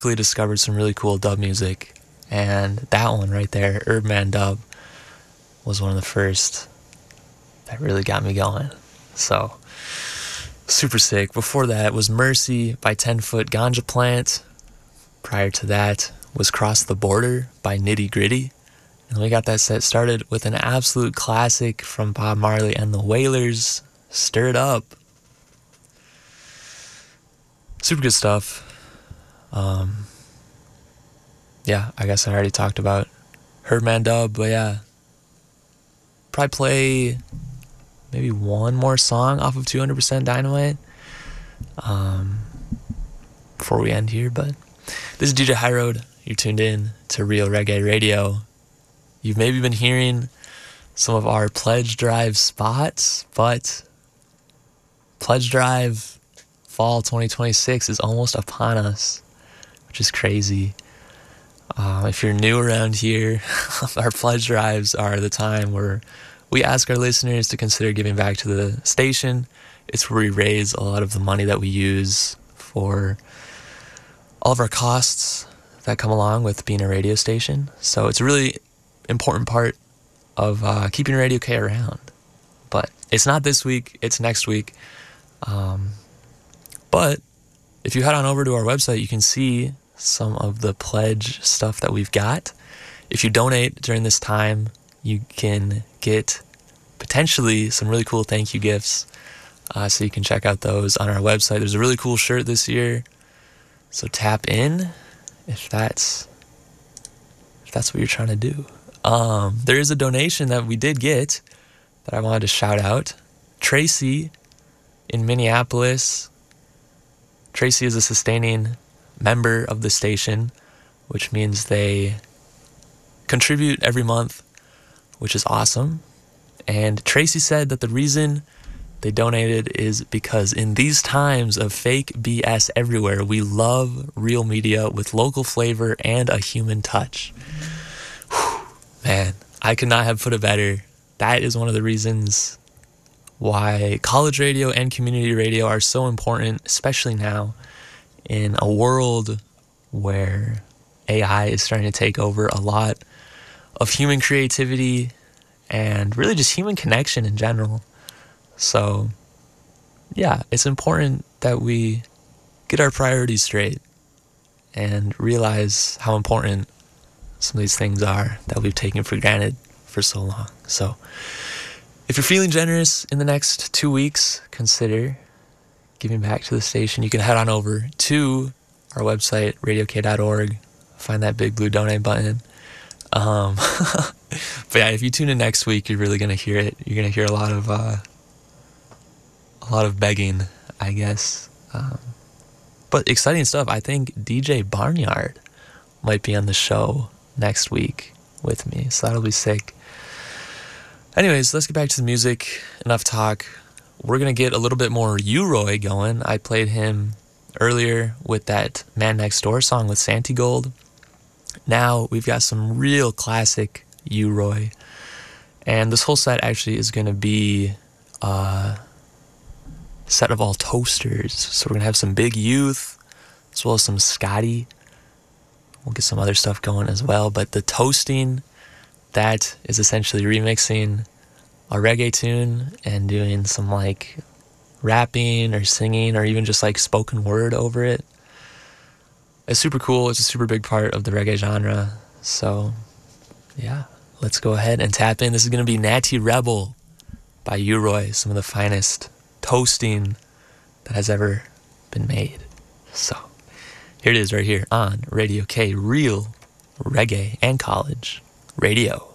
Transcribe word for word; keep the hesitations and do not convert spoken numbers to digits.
quickly discovered some really cool dub music, and that one right there, Erdman Dub, was one of the first that really got me going. So, super sick. Before that was Mercy by ten foot Ganja Plant. Prior to that was Cross the Border by Nitty Gritty. And we got that set started with an absolute classic from Bob Marley and the Wailers, Stir It Up. Super good stuff. Um, yeah, I guess I already talked about Herdman Dub, but yeah. Probably play maybe one more song off of two hundred percent Dynamite um, before we end here, but this is D J High Road. You're tuned in to Real Reggae Radio. You've maybe been hearing some of our Pledge Drive spots, but Pledge Drive Fall twenty twenty-six is almost upon us, which is crazy. Uh, if you're new around here, our pledge drives are the time where we ask our listeners to consider giving back to the station. It's where we raise a lot of the money that we use for all of our costs that come along with being a radio station. So it's a really important part of uh, keeping Radio K around. But it's not this week, it's next week. Um, but if you head on over to our website, you can see some of the pledge stuff that we've got. If you donate during this time, you can get potentially some really cool thank you gifts. Uh, so you can check out those on our website. There's a really cool shirt this year. So tap in if that's if that's what you're trying to do. Um, there is a donation that we did get that I wanted to shout out. Tracy in Minneapolis. Tracy is a sustaining member of the station, which means they contribute every month, which is awesome. And Tracy said that the reason they donated is because in these times of fake B S everywhere, we love real media with local flavor and a human touch. Whew, man, I could not have put it better. That is one of the reasons why college radio and community radio are so important, especially now in a world where A I is starting to take over a lot of human creativity and really just human connection in general. So, yeah, it's important that we get our priorities straight and realize how important some of these things are that we've taken for granted for so long. So, if you're feeling generous in the next two weeks, consider giving back to the station. You can head on over to our website, radio k dot org, find that big blue donate button. Um, but yeah, if you tune in next week, you're really going to hear it. You're going to hear a lot of, uh, a lot of begging, I guess. Um, but exciting stuff. I think D J Barnyard might be on the show next week with me, so that'll be sick. Anyways, let's get back to the music. Enough talk. We're going to get a little bit more U-Roy going. I played him earlier with that Man Next Door song with Santigold. Now we've got some real classic U-Roy. And this whole set actually is going to be a set of all toasters. So we're going to have some Big Youth as well as some Scotty. We'll get some other stuff going as well. But the toasting, that is essentially remixing a reggae tune and doing some like rapping or singing or even just like spoken word over it. It's super cool. It's a super big part of the reggae genre. So yeah, let's go ahead and tap in. This is going to be Natty Rebel by U-Roy, some of the finest toasting that has ever been made. So here it is right here on Radio K, Real Reggae and College Radio.